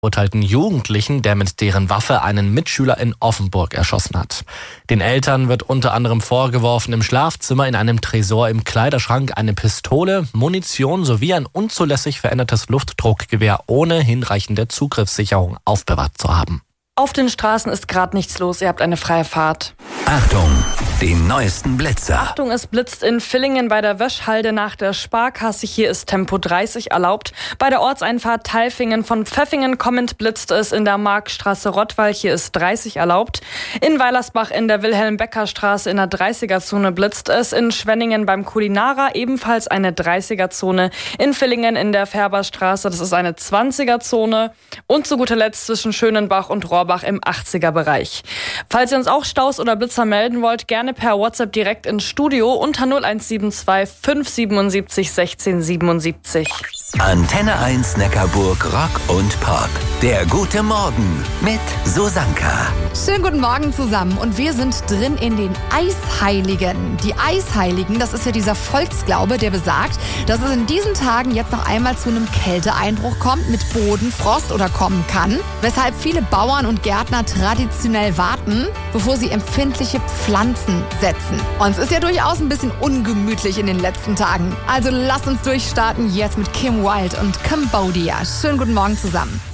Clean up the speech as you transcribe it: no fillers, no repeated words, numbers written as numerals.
verurteilten Jugendlichen, der mit deren Waffe einen Mitschüler in Offenburg erschossen hat. Den Eltern wird unter anderem vorgeworfen, im Schlafzimmer in einem Tresor im Kleiderschrank eine Pistole, Munition sowie ein unzulässig verändertes Luftdruckgewehr ohne hinreichende Zugriffssicherung aufbewahrt zu haben. Auf den Straßen ist gerade nichts los, ihr habt eine freie Fahrt. Achtung, die neuesten Blitzer. Achtung, es blitzt in Villingen bei der Wöschhalde nach der Sparkasse. Hier ist Tempo 30 erlaubt. Bei der Ortseinfahrt Tailfingen von Pfäffingen kommend blitzt es in der Markstraße Rottweil. Hier ist 30 erlaubt. In Weilersbach in der Wilhelm-Becker-Straße in der 30er-Zone blitzt es. In Schwenningen beim Kulinara ebenfalls eine 30er-Zone. In Villingen in der Färberstraße, das ist eine 20er-Zone. Und zu guter Letzt zwischen Schönenbach und Rohrbach im 80er-Bereich. Falls ihr uns auch Staus oder Blitzer melden wollt, gerne per WhatsApp direkt ins Studio unter 0172 577 1677. Antenne 1 Neckarburg Rock und Pop. Der gute Morgen mit Susanka. Schönen guten Morgen zusammen und wir sind drin in den Eisheiligen. Die Eisheiligen, das ist ja dieser Volksglaube, der besagt, dass es in diesen Tagen jetzt noch einmal zu einem Kälteeinbruch kommt mit Bodenfrost oder kommen kann, weshalb viele Bauern und Gärtner traditionell warten, bevor sie empfindliche Pflanzen setzen. Und es ist ja durchaus ein bisschen ungemütlich in den letzten Tagen. Also lasst uns durchstarten jetzt mit Kim Wilde und Cambodia. Schönen guten Morgen zusammen.